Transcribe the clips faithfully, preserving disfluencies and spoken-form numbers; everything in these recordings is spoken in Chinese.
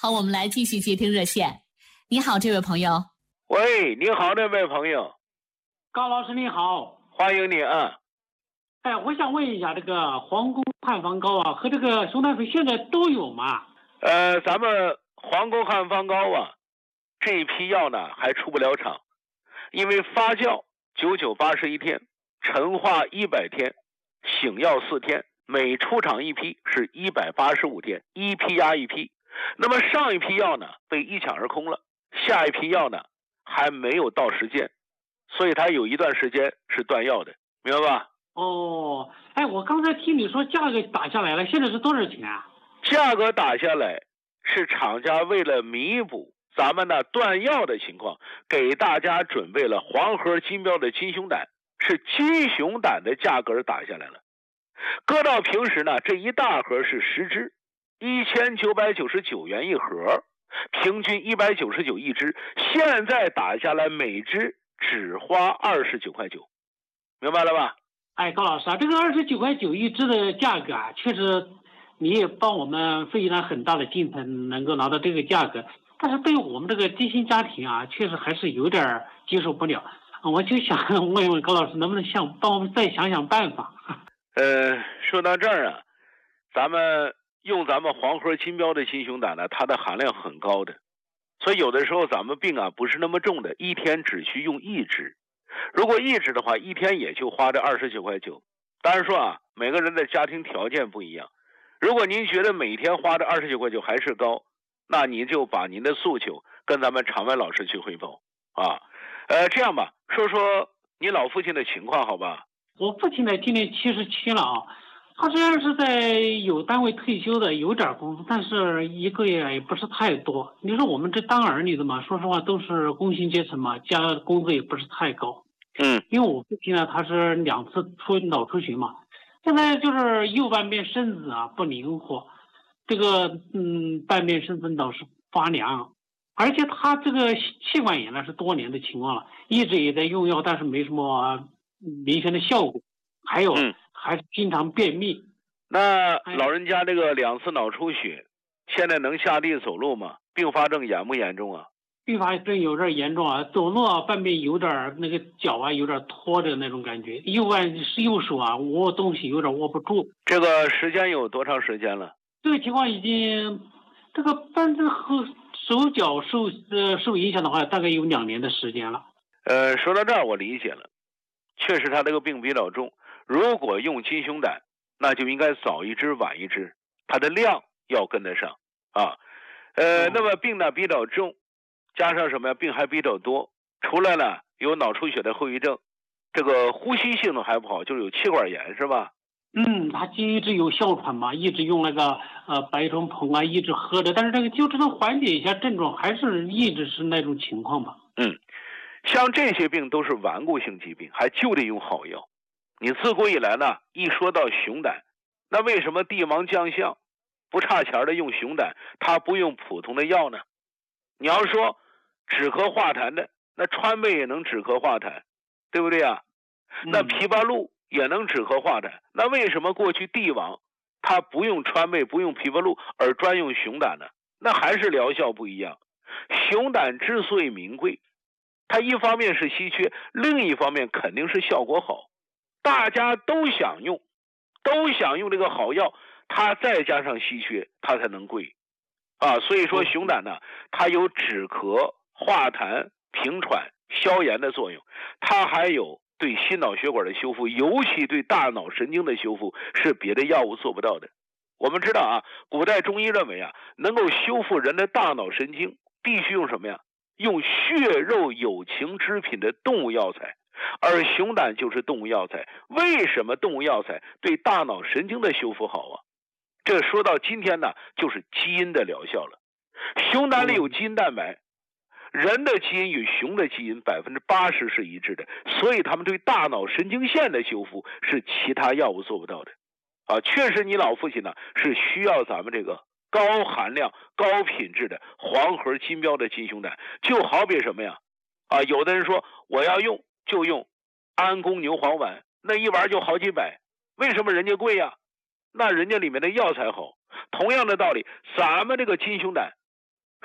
好，我们来继续接听热线。你好，这位朋友。 喂，你好，那位朋友。 高老师你好， 欢迎你啊。 哎，我想问一下，这个皇宫汉方膏啊和这个熊胆水现在都有吗？ 呃，咱们皇宫汉方膏啊，这一批药呢还出不了厂，因为发酵九九八十一天，陈化一百天，醒药四天，每出厂一批是一百八十五天，一批压一批。那么上一批药呢被一抢而空了，下一批药呢还没有到时间，所以它有一段时间是断药的，明白吧？ 哦，哎，我刚才听你说价格打下来了，现在是多少钱啊？ 价格打下来是厂家为了弥补咱们呢断药的情况，给大家准备了黄河金标的金熊胆，是金熊胆的价格打下来了。搁到平时呢，这一大盒是十支，一千九百九十九元一盒，平均一百九十九一支，现在打下来每支只花二十九块九，明白了吧？ 哎，高老师啊，这个二十九块九一支的价格啊，确实你也帮我们费了很大的劲才能够拿到这个价格，但是对于我们这个低薪家庭啊，确实还是有点接受不了。我就想问问高老师，能不能想帮我们再想想办法？ 呃，说到这儿啊，咱们用咱们黄河金标的金熊胆呢，它的含量很高的，所以有的时候咱们病啊不是那么重的，一天只需用一支。如果一支的话，一天也就花这二十九块九。当然说啊，每个人的家庭条件不一样。如果您觉得每天花这二十九块九还是高，那您就把您的诉求跟咱们常文老师去汇报啊。呃，这样吧，说说你老父亲的情况，好吧？ 我父亲呢，今年七十七了啊。他虽然是在有单位退休的，有点工资，但是一个月也不是太多。你说我们这当儿女的嘛，说实话都是工薪阶层嘛，加工资也不是太高。 嗯， 因为我父亲呢，他是两次出脑出血嘛，现在就是右半边身子啊不灵活，这个嗯半边身子老是发凉，而且他这个气管炎呢是多年的情况了，一直也在用药，但是没什么明显的效果，还有。嗯还是经常便秘。 那老人家这个两次脑出血，现在能下地走路吗？并发症严不严重啊？ 并发症有点严重啊，走路啊半边有点那个脚啊有点拖着那种感觉，右半是右手啊握东西有点握不住。 这个时间有多长时间了？ 这个情况已经，这个半这和手脚受呃受影响的话，大概有两年的时间了。 呃，说到这儿我理解了，确实他这个病比较重。如果用金熊胆，那就应该早一支晚一支，它的量要跟得上啊。呃，那么病呢比较重，加上什么呀？病还比较多，除了呢有脑出血的后遗症，这个呼吸性能还不好，就是有气管炎是吧？ 嗯，他一直有哮喘嘛，一直用那个呃白虫硼啊，一直喝着，但是这个就只能缓解一下症状，还是一直是那种情况吧。 嗯，像这些病都是顽固性疾病，还就得用好药。你自古以来呢，一说到熊胆，那为什么帝王将相不差钱的用熊胆，他不用普通的药呢？你要说止咳化痰的，那川贝也能止咳化痰，对不对啊？那枇杷露也能止咳化痰，那为什么过去帝王他不用川贝不用枇杷露而专用熊胆呢？那还是疗效不一样。熊胆之所以名贵，它一方面是稀缺，另一方面肯定是效果好，大家都想用，都想用这个好药，它再加上稀缺，它才能贵啊。所以说熊胆呢，它有止咳、化痰、平喘、消炎的作用，它还有对心脑血管的修复，尤其对大脑神经的修复，是别的药物做不到的。我们知道啊，古代中医认为啊，能够修复人的大脑神经，必须用什么呀？用血肉有情之品的动物药材。而熊胆就是动物药材，为什么动物药材对大脑神经的修复好啊？这说到今天呢，就是基因的疗效了。熊胆里有基因蛋白，人的基因与熊的基因百分之八十是一致的，所以他们对大脑神经线的修复是其他药物做不到的。啊，确实你老父亲呢是需要咱们这个高含量、高品质的黄河金标的金熊胆，就好比什么呀？啊，有的人说我要用。就用安宫牛黄丸，那一丸就好几百，为什么人家贵呀？那人家里面的药材好。同样的道理，咱们这个金熊胆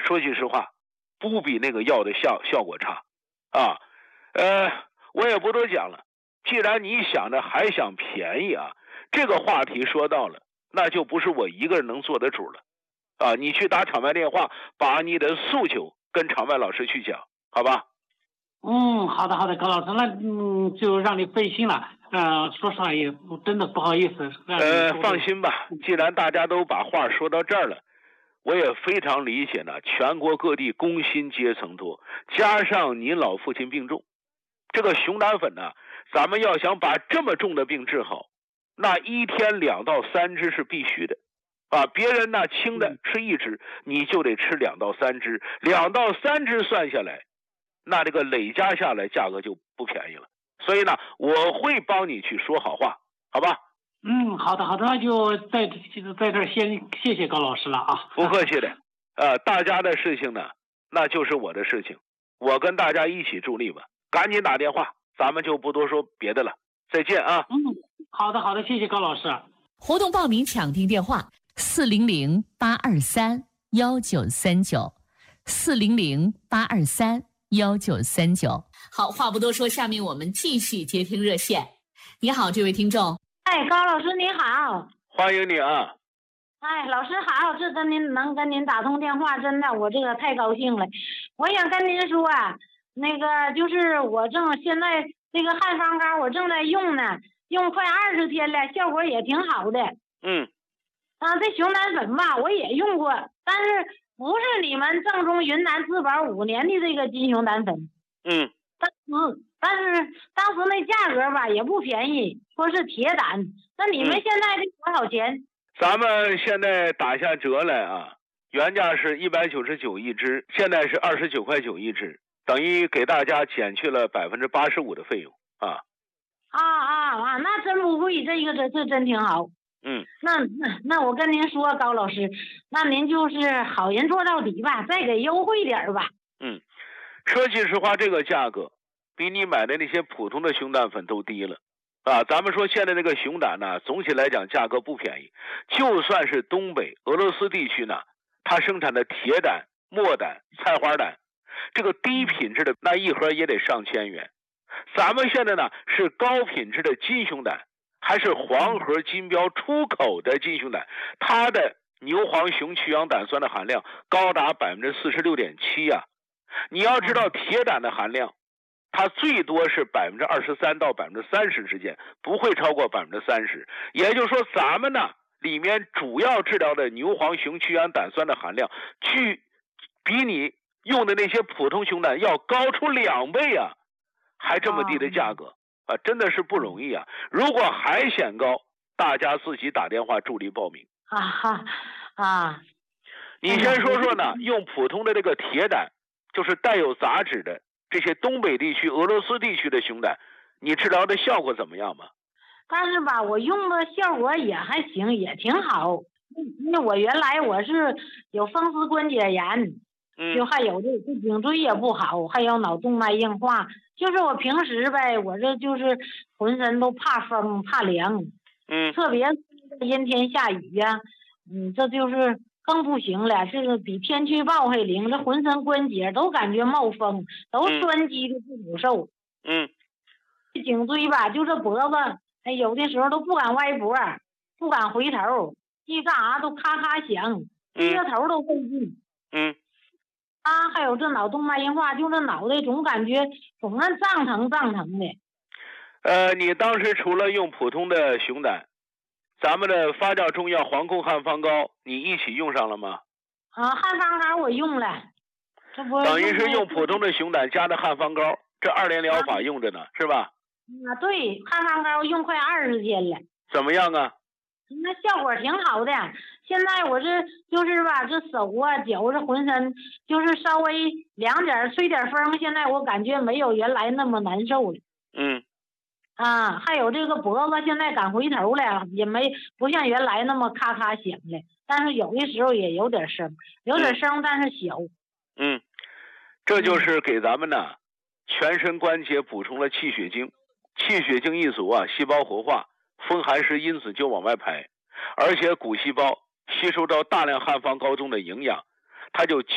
说句实话，不比那个药的效效果差啊。呃，我也不多讲了。既然你想着还想便宜啊，这个话题说到了，那就不是我一个人能做的主了啊。你去打场外电话，把你的诉求跟场外老师去讲，好吧？ 嗯，好的好的，高老师，那嗯就让你费心了。呃，说实话也真的不好意思。 呃，放心吧，既然大家都把话说到这儿了，我也非常理解呢。全国各地工薪阶层多，加上您老父亲病重，这个熊胆粉呢，咱们要想把这么重的病治好，那一天两到三支是必须的啊。别人呢轻的吃一支，你就得吃两到三支，两到三支算下来，那这个累加下来价格就不便宜了。所以呢，我会帮你去说好话，好吧？ 嗯，好的好的，那就在在这儿先谢谢高老师了啊。 不客气的，呃，大家的事情呢，那就是我的事情，我跟大家一起助力吧。赶紧打电话，咱们就不多说别的了，再见啊。 嗯，好的好的，谢谢高老师。 活动报名抢订电话：四零零八二三幺九三九，四零零八二三幺九三九。好，话不多说，下面我们继续接听热线。你好，这位听众。 哎，高老师您好。 欢迎你啊。 哎，老师好，这跟您能跟您打通电话，真的我这个太高兴了。我想跟您说啊，那个就是我正现在这个汉方膏我正在用呢，用快二十天了，效果也挺好的。 嗯。 啊，这熊胆粉吧，我也用过，但是不是你们正宗云南自保五年的这个金熊胆粉。 嗯。 但是但是当时那价格吧也不便宜，说是铁胆。那你们现在这多少钱？ 嗯、咱们现在打下折来啊，原价是一百九十九一支，现在是二十九块九一支，等于给大家减去了百分之八十五的费用啊。 啊啊啊！那真不贵，这个这这真挺好。 嗯。 那那那我跟您说，高老师，那您就是好人做到底吧，再给优惠点吧。 嗯。说句实话，这个价格比你买的那些普通的熊胆粉都低了啊！咱们说现在这个熊胆呢，总体来讲价格不便宜，就算是东北俄罗斯地区呢，它生产的铁胆、墨胆、菜花胆，这个低品质的那一盒也得上千元。咱们现在呢是高品质的金熊胆，还是黄河金标出口的金熊胆，它的牛黄熊去氧胆酸的含量高达百分之四十六点七呀。你要知道铁胆的含量，它最多是百分之二十三到百分之三十之间，不会超过百分之三十。也就是说，咱们呢里面主要治疗的牛黄熊去氧胆酸的含量，距比你用的那些普通熊胆要高出两倍啊，还这么低的价格啊，真的是不容易啊！如果还嫌高，大家自己打电话助力报名啊哈啊！ 你先说说呢，用普通的这个铁胆。就是带有杂质的这些东北地区、俄罗斯地区的熊胆，你治疗的效果怎么样嘛？ 但是吧，我用的效果也还行，也挺好。因为我原来我是有风湿关节炎， 嗯， 就还有这这颈椎也不好，还有脑动脉硬化。就是我平时呗，我这就是浑身都怕风怕凉， 嗯， 特别阴天下雨呀、啊，嗯，这就是。更不行了，这个比天气暴还灵，这浑身关节都感觉冒风，都酸激的不好受。 嗯， 颈椎吧，就这脖子，哎，有的时候都不敢歪脖，不敢回头，一干啥都咔咔响，低着头都费劲。 嗯， 啊，还有这脑动脉硬化，就这脑袋总感觉总那胀疼胀疼的。 呃，你当时除了用普通的熊胆，咱们的发酵中药黄控汉方膏，你一起用上了吗？ 啊，汉方膏我用了，这不等于是用普通的熊胆加的汉方膏，这二联疗法用着呢，啊、是吧？ 啊，对，汉方膏用快二十天了。 怎么样啊？ 那效果挺好的。现在我这就是吧，这手啊、脚这浑身就是稍微凉点、吹点风，现在我感觉没有原来那么难受了。 嗯。 啊，还有这个脖子现在敢回头了，也没不像原来那么咔咔响了，但是有的时候也有点声，有点声，但是小。 嗯，这就是给咱们呢全身关节补充了气血精，气血精一足啊，细胞活化，风寒湿因此就往外排，而且骨细胞吸收到大量汉方膏中的营养，它就及